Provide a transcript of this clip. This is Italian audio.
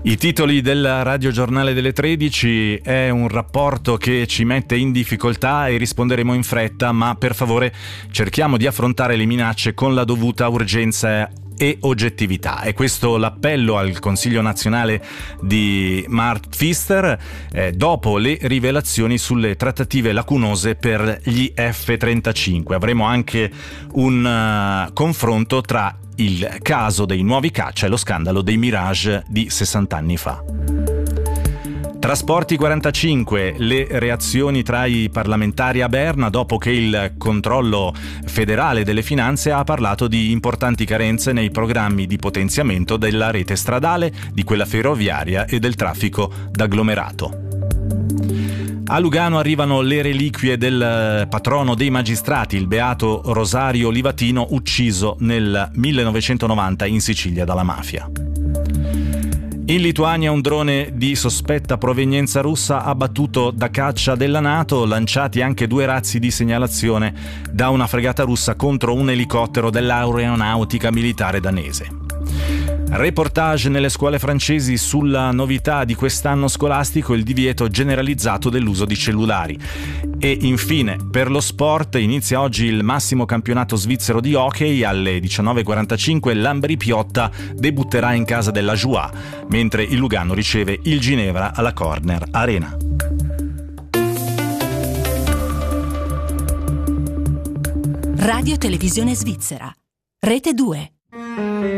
I titoli del radiogiornale delle 13 è un rapporto che ci mette in difficoltà e risponderemo in fretta, ma per favore cerchiamo di affrontare le minacce con la dovuta urgenza e oggettività. È questo l'appello al Consiglio nazionale di Mark Pfister dopo le rivelazioni sulle trattative lacunose per gli F-35. Avremo anche un confronto tra il caso dei nuovi caccia e lo scandalo dei Mirage di 60 anni fa. Trasporti 45, le reazioni tra i parlamentari a Berna dopo che il controllo federale delle finanze ha parlato di importanti carenze nei programmi di potenziamento della rete stradale, di quella ferroviaria e del traffico d'agglomerato. A Lugano arrivano le reliquie del patrono dei magistrati, il beato Rosario Livatino, ucciso nel 1990 in Sicilia dalla mafia. In Lituania un drone di sospetta provenienza russa abbattuto da caccia della NATO, lanciati anche 2 razzi di segnalazione da una fregata russa contro un elicottero dell'aeronautica militare danese. Reportage nelle scuole francesi sulla novità di quest'anno scolastico, il divieto generalizzato dell'uso di cellulari. E infine, per lo sport, inizia oggi il massimo campionato svizzero di hockey. Alle 19:45 l'Ambri Piotta debutterà in casa della Joie, mentre il Lugano riceve il Ginevra alla Corner Arena. Radio Televisione Svizzera, Rete 2.